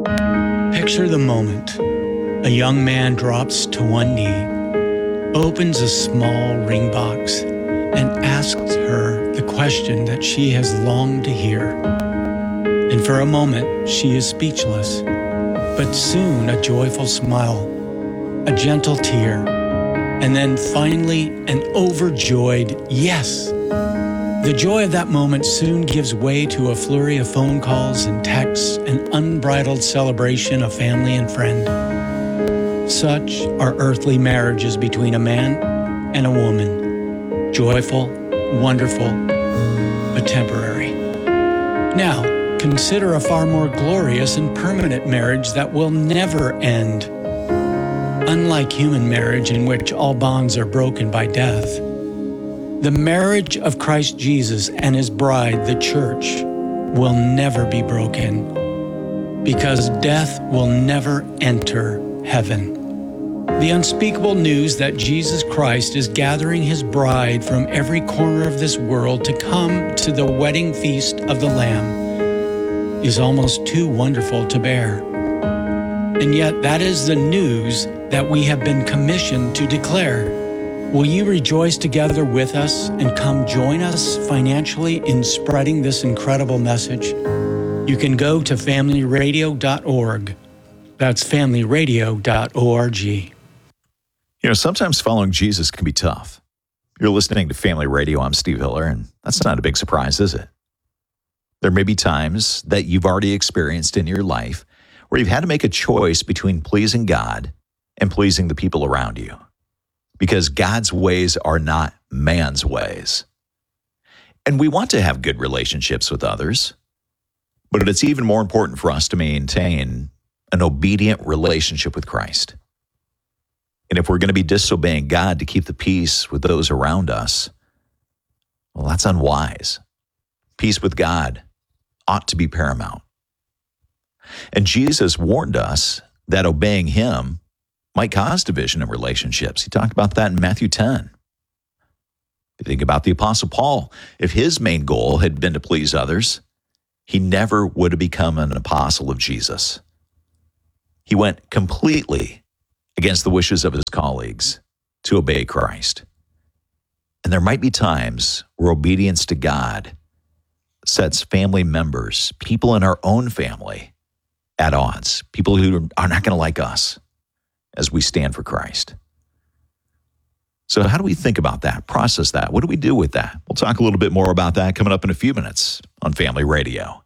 Picture the moment. A young man drops to one knee, opens a small ring box, and asks her the question that she has longed to hear. And for a moment, she is speechless. But soon a joyful smile, a gentle tear, and then finally an overjoyed yes. The joy of that moment soon gives way to a flurry of phone calls and texts and unbridled celebration of family and friend. Such are earthly marriages between a man and a woman. Joyful, wonderful, but temporary. Now, consider a far more glorious and permanent marriage that will never end. Unlike human marriage in which all bonds are broken by death, the marriage of Christ Jesus and his bride, the church, will never be broken because death will never enter heaven. The unspeakable news that Jesus Christ is gathering his bride from every corner of this world to come to the wedding feast of the Lamb is almost too wonderful to bear. And yet that is the news that we have been commissioned to declare. Will you rejoice together with us and come join us financially in spreading this incredible message? You can go to familyradio.org. That's familyradio.org. You know, sometimes following Jesus can be tough. You're listening to Family Radio. I'm Steve Hiller, and that's not a big surprise, is it? There may be times that you've already experienced in your life where you've had to make a choice between pleasing God and pleasing the people around you, because God's ways are not man's ways. And we want to have good relationships with others, but it's even more important for us to maintain an obedient relationship with Christ. And if we're going to be disobeying God to keep the peace with those around us, well, that's unwise. Peace with God ought to be paramount. And Jesus warned us that obeying him might cause division in relationships. He talked about that in Matthew 10. If you think about the Apostle Paul, if his main goal had been to please others, he never would have become an apostle of Jesus. He went completely against the wishes of his colleagues to obey Christ. And there might be times where obedience to God sets family members, people in our own family, at odds, people who are not going to like us as we stand for Christ. So how do we think about that, process that? What do we do with that? We'll talk a little bit more about that coming up in a few minutes on Family Radio.